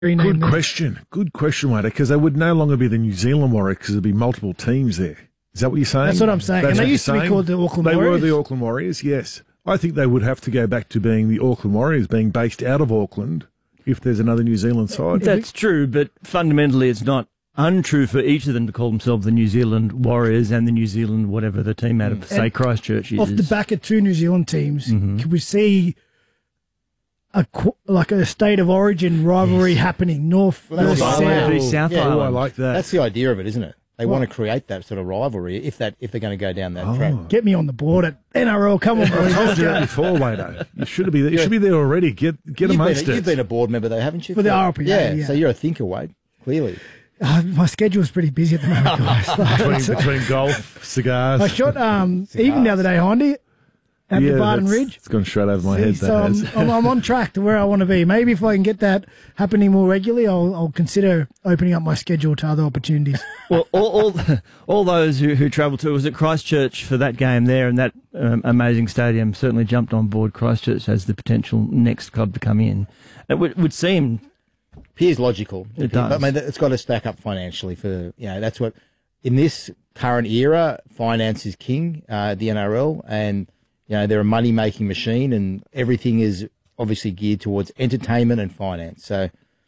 Good question, Wader, because they would no longer be the New Zealand Warriors because there'd be multiple teams there. Is that what you're saying? That's what I'm saying. And they used to be called the Auckland Warriors. They were the Auckland Warriors, yes. I think they would have to go back to being the Auckland Warriors, being based out of Auckland, if there's another New Zealand side. That's true, but fundamentally it's not untrue for each of them to call themselves the New Zealand Warriors and the New Zealand whatever the team out of, say, Christchurch is. Off the back of two New Zealand teams, can we see a state of origin rivalry happening, North versus South Yeah, Island? I like that. That's the idea of it, isn't it? They want to create that sort of rivalry if they're going to go down that track. Get me on the board at NRL. Come on, boys. I told you that before, Wader. You should be there. You should be there already. Get amongst it. You've been a board member, though, haven't you? For the RLPA, yeah. So you're a thinker, Wade, clearly. My schedule's pretty busy at the moment, guys. between golf, cigars. I shot even the other day, Hondy, at the Barton Ridge. It's gone straight over my head. So I'm on track to where I want to be. Maybe if I can get that happening more regularly, I'll consider opening up my schedule to other opportunities. Well, all those who travelled to, was at Christchurch for that game there, and that amazing stadium certainly jumped on board Christchurch as the potential next club to come in. It would seem... Appears logical. It does. But, I mean, it's got to stack up financially for, that's what, in this current era, finance is king, the NRL, and, they're a money-making machine, and everything is obviously geared towards entertainment and finance. So,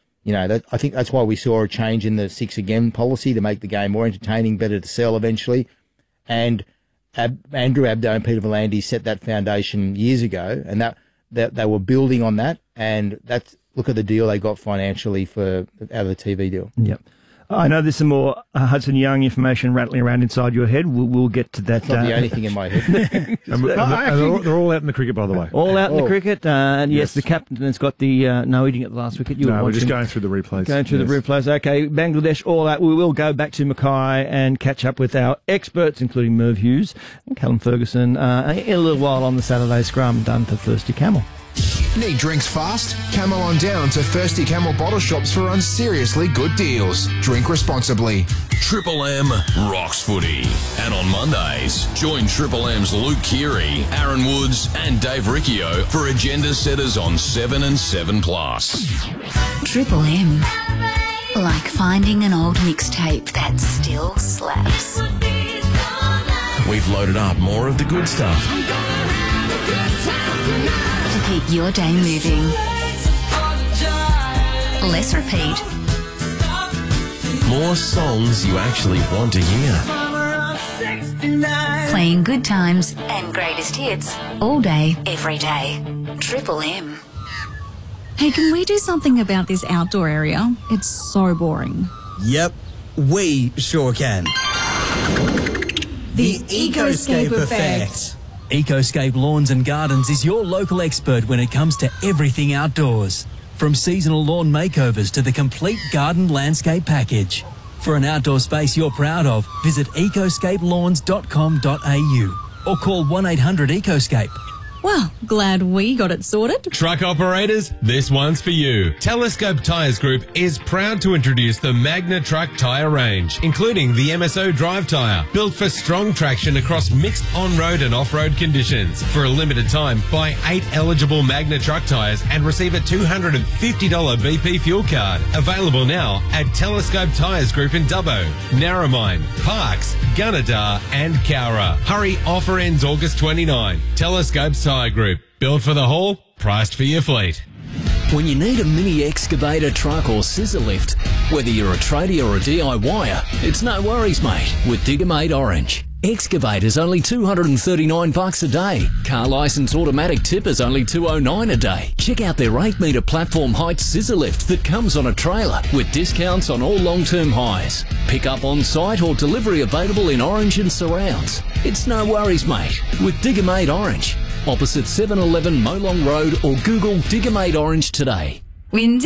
I think that's why we saw a change in the 6 again policy to make the game more entertaining, better to sell eventually. And Andrew Abdo and Peter V'landys set that foundation years ago, and that they were building on that, and look at the deal they got financially out of the TV deal. Yep. I know there's some more Hudson Young information rattling around inside your head. We'll get to that. It's not the only thing in my head. They're all out in the cricket, by the way. All out in the cricket. And yes, the captain has got the no, he didn't get the last wicket. We're just going through the replays. The replays. Okay, Bangladesh all out. We will go back to Mackay and catch up with our experts, including Merv Hughes and Callum Ferguson, in a little while on the Saturday scrum, done for Thirsty Camel. Need drinks fast? Camel on down to Thirsty Camel bottle shops for unseriously good deals. Drink responsibly. Triple M rocks footy. And on Mondays, join Triple M's Luke Keary, Aaron Woods and Dave Riccio for agenda setters on 7 and 7+. Triple M. Like finding an old mixtape that still slaps. We've loaded up more of the good stuff. To keep your day moving. Less repeat. More songs you actually want to hear. Playing good times and greatest hits all day, every day. Triple M. Hey, can we do something about this outdoor area? It's so boring. Yep, we sure can. The Ecoscape Effect. Ecoscape Lawns and Gardens is your local expert when it comes to everything outdoors. From seasonal lawn makeovers to the complete garden landscape package. For an outdoor space you're proud of, visit ecoscapelawns.com.au or call 1-800-ECOSCAPE. Well, glad we got it sorted. Truck operators, this one's for you. Telescope Tyres Group is proud to introduce the Magna Truck tyre range, including the MSO Drive tyre, built for strong traction across mixed on-road and off-road conditions. For a limited time, buy 8 eligible Magna Truck tyres and receive a $250 BP fuel card. Available now at Telescope Tyres Group in Dubbo, Narromine, Parkes, Gunnedah and Cowra. Hurry, offer ends August 29. Telescope Tyre Group. Built for the haul, priced for your fleet. When you need a mini excavator, truck or scissor lift, whether you're a tradie or a DIYer, it's no worries, mate, with Digger-Mate Orange. Excavator's only $239 a day. Car license automatic tipper's only $209 a day. Check out their 8-metre platform height scissor lift that comes on a trailer with discounts on all long-term hires. Pick up on site or delivery available in Orange and surrounds. It's no worries, mate, with Digger-Mate Orange. Opposite 7-Eleven Molong Road or Google Digger-Mate Orange today.